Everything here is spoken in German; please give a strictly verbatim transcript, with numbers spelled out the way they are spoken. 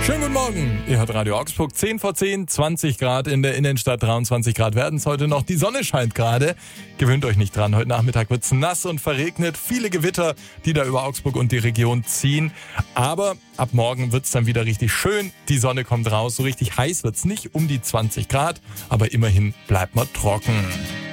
Schönen guten Morgen, ihr hört Radio Augsburg, zehn vor zehn, zwanzig Grad in der Innenstadt, dreiundzwanzig Grad werden es heute noch. Die Sonne scheint gerade, gewöhnt euch nicht dran, heute Nachmittag wird es nass und verregnet, viele Gewitter, die da über Augsburg und die Region ziehen. Aber ab morgen wird es dann wieder richtig schön, die Sonne kommt raus, so richtig heiß wird es nicht, um die zwanzig Grad, aber immerhin bleibt man trocken.